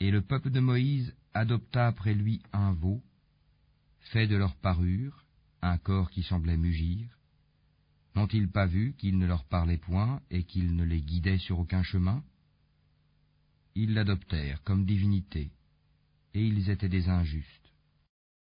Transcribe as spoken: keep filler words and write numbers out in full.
Et le peuple de Moïse adopta après lui un veau, fait de leur parure, un corps qui semblait mugir. N'ont-ils pas vu qu'il ne leur parlait point et qu'il ne les guidait sur aucun chemin? Ils l'adoptèrent comme divinité, et ils étaient des injustes.